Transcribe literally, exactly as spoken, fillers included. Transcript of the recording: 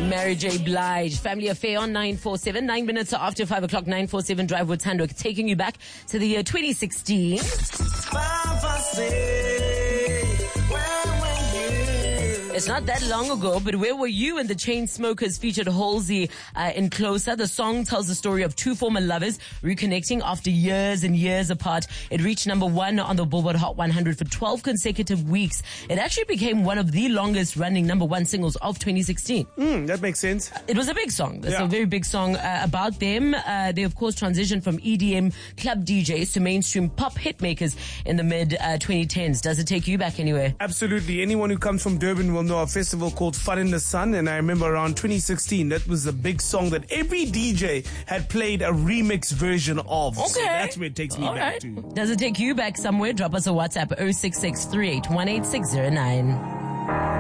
Mary J. Blige, Family Affair on nine four seven. Nine minutes after five o'clock, nine four seven Drive with Tando, taking you back to the year twenty sixteen. It's not that long ago, but where were you when the Chainsmokers featured Halsey uh, in Closer? The song tells the story of two former lovers reconnecting after years and years apart. It reached number one on the Billboard Hot one hundred for twelve consecutive weeks. It actually became one of the longest running number one singles of twenty sixteen. Mm, that makes sense. It was a big song. It's yeah. a very big song uh, about them. Uh, they, of course, transitioned from E D M club D Js to mainstream pop hit makers in the mid uh, twenty tens. Does it take you back anywhere? Absolutely. Anyone who comes from Durban will know a festival called Fun in the Sun, and I remember around twenty sixteen, that was a big song that every D J had played a remix version of. Okay. So that's where it takes me All back right. to. Does it take you back somewhere? Drop us a WhatsApp oh six six, three eight one, eight six oh nine.